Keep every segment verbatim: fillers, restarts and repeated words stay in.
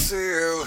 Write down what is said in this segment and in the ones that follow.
See you.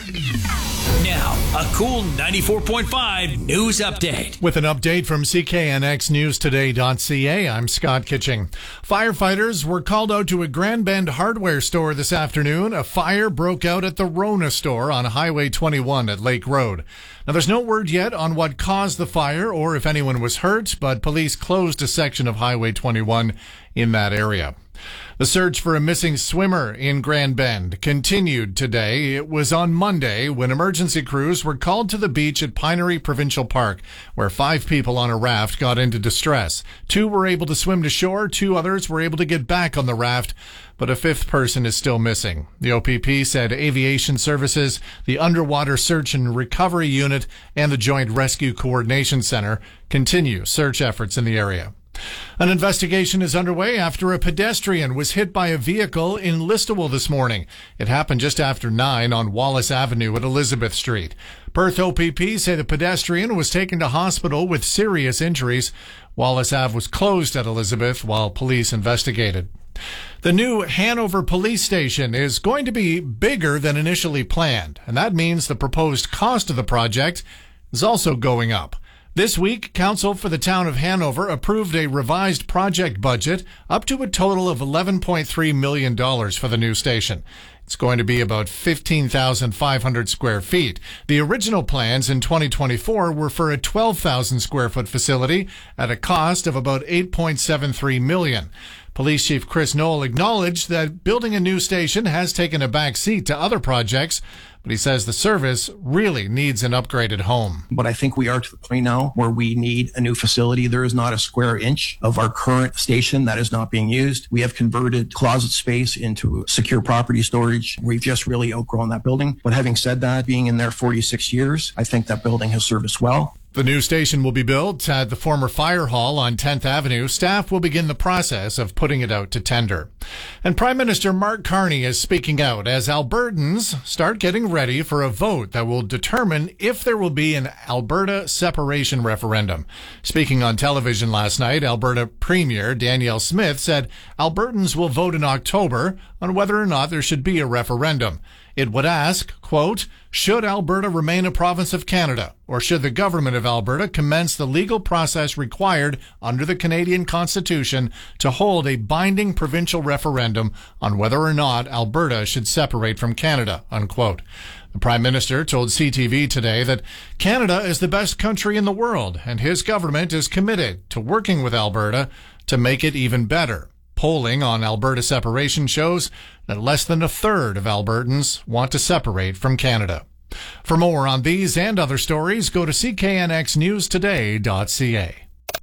Now, a cool ninety-four point five news update. With an update from C K N X News Today dot C A, I'm Scott Kitching. Firefighters were called out to a Grand Bend hardware store this afternoon. A fire broke out at the Rona store on Highway twenty-one at Lake Road. Now, there's no word yet on what caused the fire or if anyone was hurt, but police closed a section of Highway twenty-one in that area. The search for a missing swimmer in Grand Bend continued today. It was on Monday when emergency crews were called to the beach at Pinery Provincial Park, where five people on a raft got into distress. Two were able to swim to shore, two others were able to get back on the raft, but a fifth person is still missing. The O P P said aviation services, the Underwater Search and Recovery Unit, and the Joint Rescue Coordination Center continue search efforts in the area. An investigation is underway after a pedestrian was hit by a vehicle in Listowel this morning. It happened just after nine on Wallace Avenue at Elizabeth Street. Perth O P P say the pedestrian was taken to hospital with serious injuries. Wallace Ave was closed at Elizabeth while police investigated. The new Hanover police station is going to be bigger than initially planned, and that means the proposed cost of the project is also going up. This week, Council for the Town of Hanover approved a revised project budget up to a total of eleven point three million dollars for the new station. It's going to be about fifteen thousand five hundred square feet. The original plans in twenty twenty-four were for a twelve thousand square foot facility at a cost of about eight point seven three million dollars. Police Chief Chris Knoll acknowledged that building a new station has taken a back seat to other projects, but he says the service really needs an upgraded home. But I think we are to the point now where we need a new facility. There is not a square inch of our current station that is not being used. We have converted closet space into secure property storage. We've just really outgrown that building. But having said that, being in there forty-six years, I think that building has served us well. The new station will be built at the former fire hall on tenth Avenue. Staff will begin the process of putting it out to tender. And Prime Minister Mark Carney is speaking out as Albertans start getting ready for a vote that will determine if there will be an Alberta separation referendum. Speaking on television last night, Alberta Premier Danielle Smith said Albertans will vote in October on whether or not there should be a referendum. It would ask, quote, should Alberta remain a province of Canada, or should the government of Alberta commence the legal process required under the Canadian Constitution to hold a binding provincial referendum on whether or not Alberta should separate from Canada, unquote. The Prime Minister told C T V today that Canada is the best country in the world, and his government is committed to working with Alberta to make it even better. Polling on Alberta separation shows that less than a third of Albertans want to separate from Canada. For more on these and other stories, go to C K N X News Today dot C A.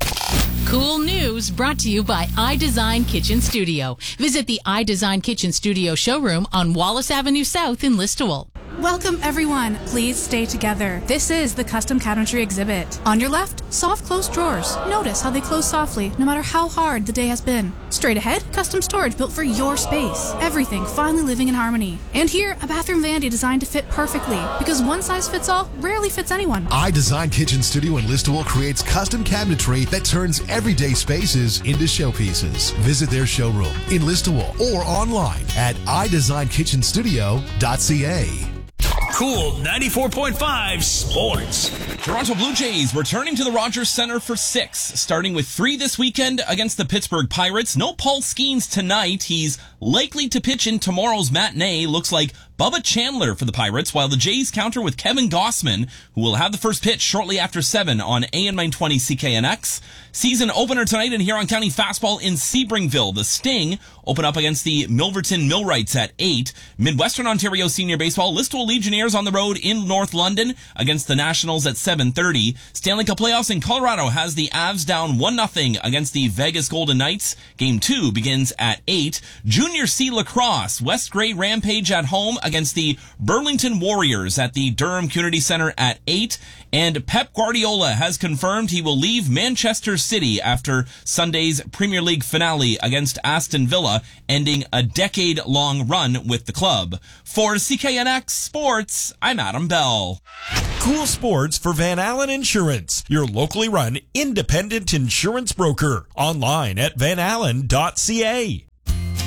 Cool news brought to you by iDesign Kitchen Studio. Visit the iDesign Kitchen Studio showroom on Wallace Avenue South in Listowel. Welcome, everyone. Please stay together. This is the custom cabinetry exhibit. On your left, soft closed drawers. Notice how they close softly, no matter how hard the day has been. Straight ahead, custom storage built for your space. Everything finally living in harmony. And here, a bathroom vanity designed to fit perfectly, because one size fits all rarely fits anyone. iDesign Kitchen Studio in Listowel creates custom cabinetry that turns everyday spaces into showpieces. Visit their showroom in Listowel or online at i design kitchen studio dot c a. Cool ninety-four point five Sports. Toronto Blue Jays returning to the Rogers Centre for six, starting with three this weekend against the Pittsburgh Pirates. No Paul Skeens tonight. He's likely to pitch in tomorrow's matinee. Looks like Bubba Chandler for the Pirates, while the Jays counter with Kevin Gossman, who will have the first pitch shortly after seven on A M nine twenty C K N X. Season opener tonight in Huron County Fastball in Sebringville. The Sting open up against the Milverton Millwrights at eight. Midwestern Ontario Senior Baseball, Listowel Legionnaires on the road in North London against the Nationals at seven thirty. Stanley Cup Playoffs in Colorado has the Avs down one nothing against the Vegas Golden Knights. Game two begins at eight. Junior C Lacrosse, West Grey Rampage at home against the Burlington Warriors at the Durham Community Center at eight. And Pep Guardiola has confirmed he will leave Manchester City after Sunday's Premier League finale against Aston Villa, ending a decade-long run with the club. For C K N X Sports, I'm Adam Bell. Cool sports for Van Allen Insurance, your locally run independent insurance broker. Online at van allen dot c a.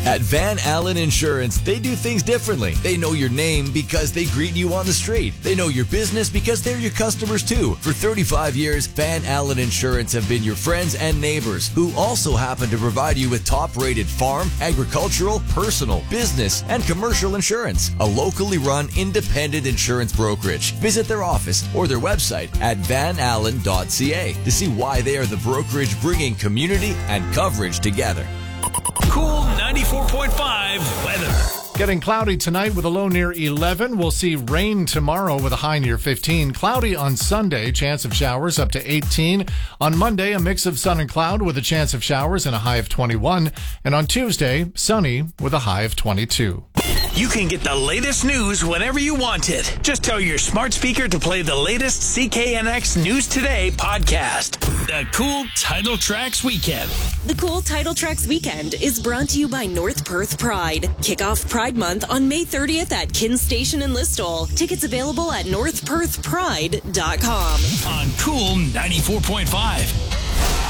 At Van Allen Insurance, they do things differently. They know your name because they greet you on the street. They know your business because they're your customers too. For thirty-five years, Van Allen Insurance have been your friends and neighbors who also happen to provide you with top-rated farm, agricultural, personal, business, and commercial insurance. A locally run independent insurance brokerage. Visit their office or their website at van allen dot c a to see why they are the brokerage bringing community and coverage together. Cool ninety-four point five weather. Getting cloudy tonight with a low near eleven. We'll see rain tomorrow with a high near fifteen. Cloudy on Sunday, chance of showers up to eighteen. On Monday, a mix of sun and cloud with a chance of showers and a high of twenty-one. And on Tuesday, sunny with a high of twenty-two. You can get the latest news whenever you want it. Just tell your smart speaker to play the latest C K N X News Today podcast. The Cool Title Tracks Weekend. The Cool Title Tracks Weekend is brought to you by North Perth Pride. Kick off Pride Month on May thirtieth at Kin Station in Listowel. Tickets available at north perth pride dot com. On Cool ninety-four point five.